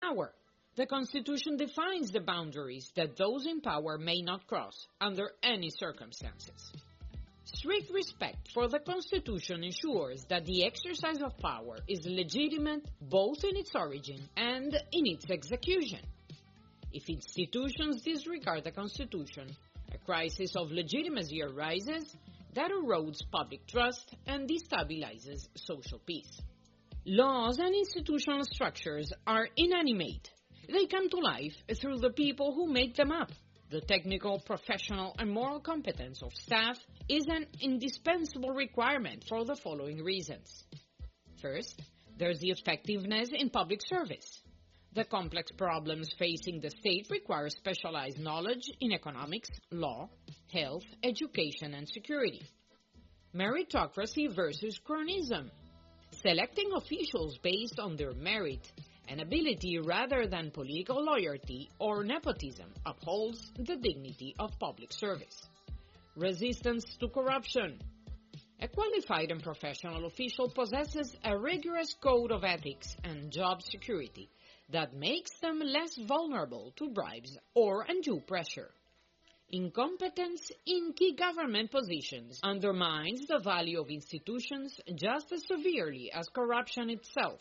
Power. The Constitution defines the boundaries that those in power may not cross under any circumstances. Strict respect for the Constitution ensures that the exercise of power is legitimate both in its origin and in its execution. If institutions disregard the Constitution, a crisis of legitimacy arises that erodes public trust and destabilizes social peace. Laws and institutional structures are inanimate. They come to life through the people who make them up. The technical, professional, and moral competence of staff is an indispensable requirement for the following reasons. First, there's the effectiveness in public service. The complex problems facing the state require specialized knowledge in economics, law, health, education, and security. Meritocracy versus cronyism. Selecting officials based on their merit and ability rather than political loyalty or nepotism upholds the dignity of public service. Resistance to corruption. A qualified and professional official possesses a rigorous code of ethics and job security that makes them less vulnerable to bribes or undue pressure. Incompetence in key government positions undermines the value of institutions just as severely as corruption itself.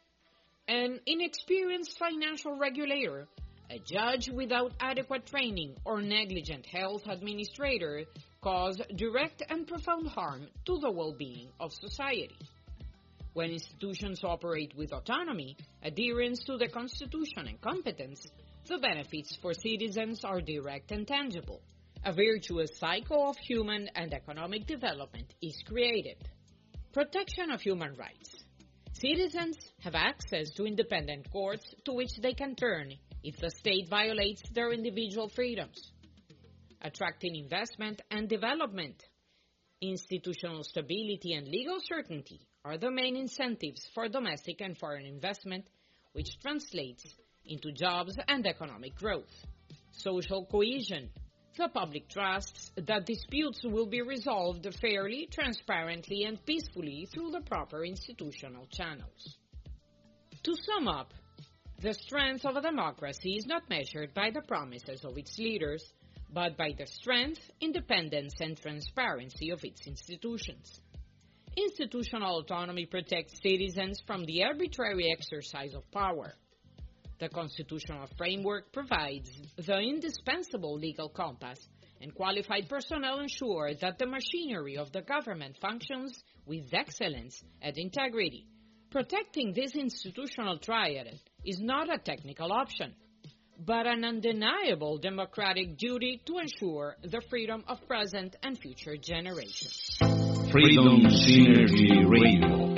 An inexperienced financial regulator, a judge without adequate training, or negligent health administrator cause direct and profound harm to the well-being of society. When institutions operate with autonomy, adherence to the Constitution, and competence, the benefits for citizens are direct and tangible. A virtuous cycle of human and economic development is created. Protection of human rights. Citizens have access to independent courts to which they can turn if the state violates their individual freedoms. Attracting investment and development. Institutional stability and legal certainty are the main incentives for domestic and foreign investment, which translates into jobs and economic growth. Social cohesion. The public trusts that disputes will be resolved fairly, transparently, and peacefully through the proper institutional channels. To sum up, the strength of a democracy is not measured by the promises of its leaders, but by the strength, independence, and transparency of its institutions. Institutional autonomy protects citizens from the arbitrary exercise of power. The constitutional framework provides the indispensable legal compass, and qualified personnel ensure that the machinery of the government functions with excellence and integrity. Protecting this institutional triad is not a technical option, but an undeniable democratic duty to ensure the freedom of present and future generations. Freedom Synergy Radio.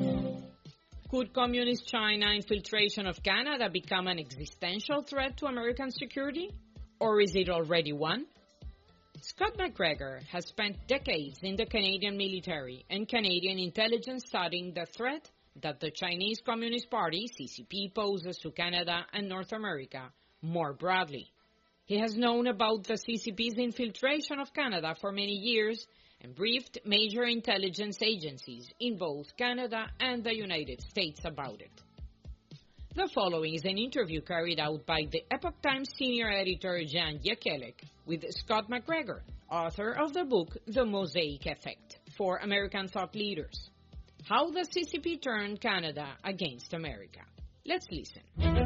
Could Communist China infiltration of Canada become an existential threat to American security? Or is it already one? Scott McGregor has spent decades in the Canadian military and Canadian intelligence studying the threat that the Chinese Communist Party, CCP, poses to Canada and North America more broadly. He has known about the CCP's infiltration of Canada for many years and briefed major intelligence agencies in both Canada and the United States about it. The following is an interview carried out by the Epoch Times senior editor Jan Jekielek with Scott McGregor, author of the book The Mosaic Effect, for American Thought Leaders: How the CCP Turned Canada Against America. Let's listen.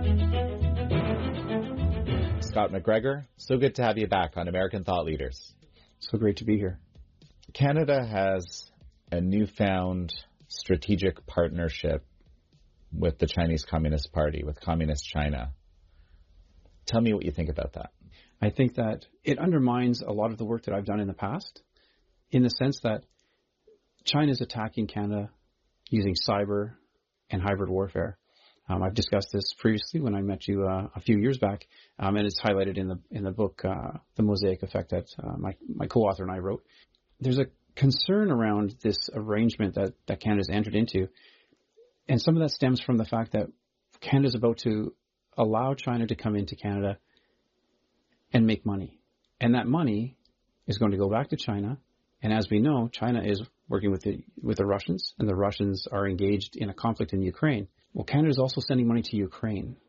Scott McGregor, so good to have you back on American Thought Leaders. So great to be here. Canada has a newfound strategic partnership with the Chinese Communist Party, with Communist China. Tell me what you think about that. I think that it undermines a lot of the work that I've done in the past, in the sense that China is attacking Canada using cyber and hybrid warfare. I've discussed this previously when I met you a few years back, and it's highlighted in the book, The Mosaic Effect, that my co-author and I wrote. There's a concern around this arrangement that Canada's entered into, and some of that stems from the fact that Canada's about to allow China to come into Canada and make money. And that money is going to go back to China, and as we know, China is working with the Russians, and the Russians are engaged in a conflict in Ukraine. Well, Canada is also sending money to Ukraine.